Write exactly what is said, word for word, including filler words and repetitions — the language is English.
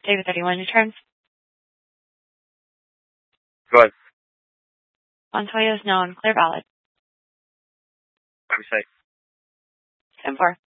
David thirty-one, your turn. Go ahead. Montoya is known. Clear ballot. What do you say? ten four.